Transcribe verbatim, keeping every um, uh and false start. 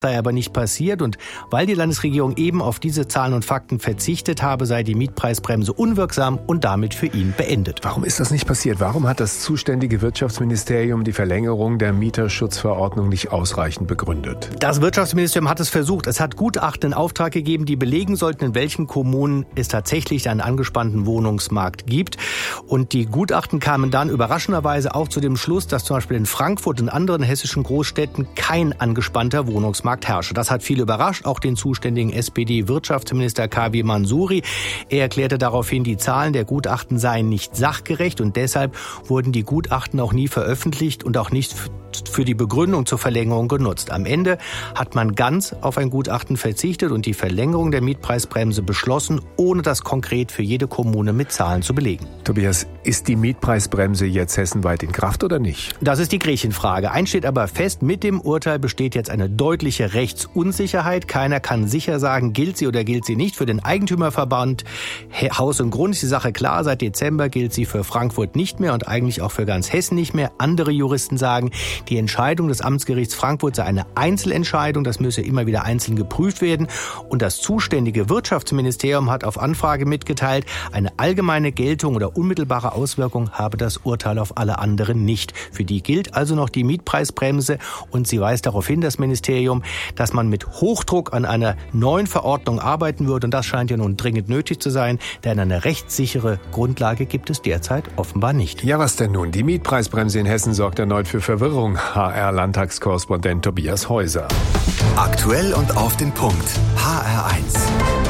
sei aber nicht passiert und weil die Landesregierung eben auf diese Zahlen und Fakten verzichtet habe, sei die Mietpreisbremse unwirksam und damit für ihn beendet. Warum ist das nicht passiert? Warum hat das zuständige Wirtschaftsministerium die Verlängerung der Mieterschutzverordnung nicht ausreichend begründet? Das Wirtschaftsministerium hat es versucht. Es hat Gutachten in Auftrag gegeben, die belegen sollten, in welchen Kommunen es tatsächlich einen angespannten Wohnungsmarkt gibt. Und die Gutachten kamen dann überraschenderweise auch zu dem Schluss, dass zum Beispiel in Frankfurt und anderen hessischen Großstädten kein angespannter Wohnungsmarkt herrsche. Das hat viele überrascht, auch den zuständigen S P D-Wirtschaftsminister Kavi Mansuri. Er erklärte daraufhin, die Zahlen der Gutachten seien nicht sachgerecht und deshalb wurden die Gutachten auch nie veröffentlicht und auch nicht für die Begründung zur Verlängerung genutzt. Am Ende hat man ganz auf ein Gutachten verzichtet und die Verlängerung der Mietpreisbremse beschlossen, ohne das konkret für jede Kommune mit Zahlen zu belegen. Tobias, ist die Mietpreisbremse jetzt hessenweit in Kraft oder nicht? Das ist die Gretchenfrage. Eins steht aber fest, mit dem Urteil besteht jetzt eine deutliche Rechtsunsicherheit. Keiner kann sicher sagen, gilt sie oder gilt sie nicht. Für den Eigentümerverband Haus und Grund ist die Sache klar. Seit Dezember gilt sie für Frankfurt nicht mehr und eigentlich auch für ganz Hessen nicht mehr. Andere Juristen sagen, die Entscheidung des Amtsgerichts Frankfurt sei eine Einzelentscheidung. Das müsse immer wieder einzeln geprüft werden. Und das zuständige Wirtschaftsministerium hat auf Anfrage mitgeteilt, eine allgemeine Geltung oder unmittelbare Auswirkung habe das Urteil auf alle anderen nicht. Für die gilt also noch die Mietpreisbremse und sie weist darauf hin, das Ministerium, dass man mit Hochdruck an einer neuen Verordnung arbeiten würde. Und das scheint ja nun dringend nötig zu sein, denn eine rechtssichere Grundlage gibt es derzeit offenbar nicht. Ja, was denn nun? Die Mietpreisbremse in Hessen sorgt erneut für Verwirrung. H R-Landtagskorrespondent Tobias Häuser. Aktuell und auf den Punkt. H R eins.